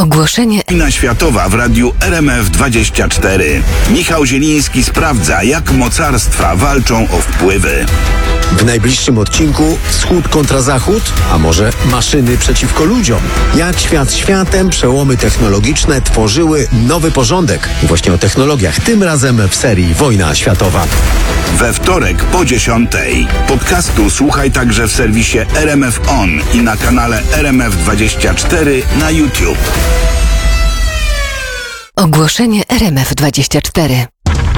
Ogłoszenie. Wojna światowa w radiu RMF24. Michał Zieliński sprawdza, jak mocarstwa walczą o wpływy. W najbliższym odcinku Wschód kontra Zachód, a może maszyny przeciwko ludziom. Jak świat światem, przełomy technologiczne tworzyły nowy porządek. I właśnie o technologiach, tym razem w serii Wojna światowa. We wtorek po 10:00. Podcastu słuchaj także w serwisie RMF On i na kanale RMF24 na YouTube. Ogłoszenie RMF24.